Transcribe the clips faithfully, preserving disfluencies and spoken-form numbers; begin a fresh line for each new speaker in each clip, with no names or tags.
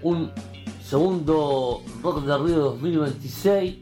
un segundo Rock de Río dos mil veintiséis.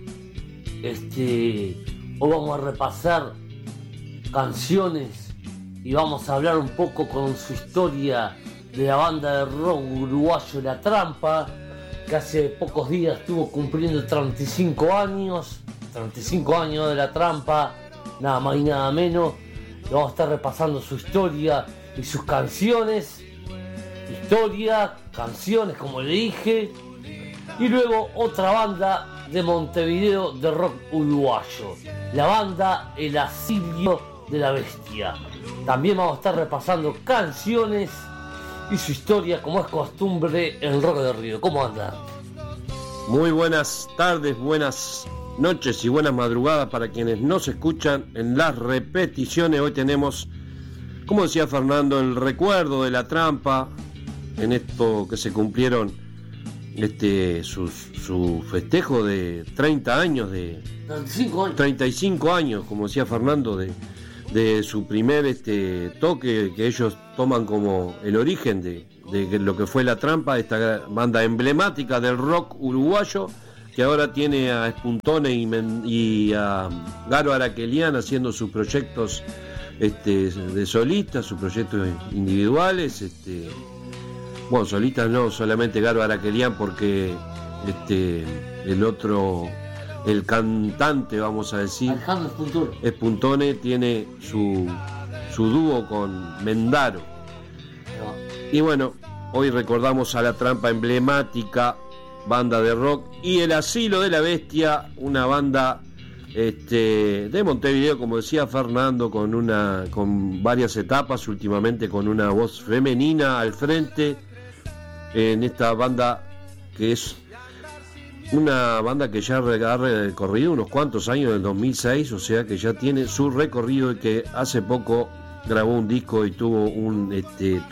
Este, hoy vamos a repasar canciones y vamos a hablar un poco con su historia de la banda de rock uruguayo La Trampa, que hace pocos días estuvo cumpliendo treinta y cinco años, treinta y cinco años de La Trampa, nada más y nada menos. Y vamos a estar repasando su historia y sus canciones, historia, canciones como le dije, y luego otra banda de Montevideo de rock uruguayo, la banda El Asilio de la Bestia. También vamos a estar repasando canciones y su historia, como es costumbre en Rock de Río. ¿Cómo anda?
Muy buenas tardes, buenas noches y buenas madrugadas para quienes nos escuchan en las repeticiones. Hoy tenemos, como decía Fernando, el recuerdo de La Trampa, en esto que se cumplieron este su, su festejo de treinta años, de
treinta y cinco años,
treinta y cinco años, como decía Fernando, de, de su primer este toque que ellos toman como el origen de, de lo que fue La Trampa, esta banda emblemática del rock uruguayo, que ahora tiene a Espuntone y, Men, y a Garo Araquelian haciendo sus proyectos este, de solistas, sus proyectos individuales. Este, bueno, solistas no, solamente Garo Araquelian, porque este, el otro, el cantante, vamos a decir,
Alejandro
Espuntone, tiene su, su dúo con Mendaro. Y bueno, hoy recordamos a La Trampa, emblemática banda de rock, y El Asilo de la Bestia, una banda este, de Montevideo, como decía Fernando, con una con varias etapas, últimamente con una voz femenina al frente en esta banda, que es una banda que ya ha recorrido unos cuantos años, del dos mil seis, o sea que ya tiene su recorrido, y que hace poco grabó un disco y tuvo un este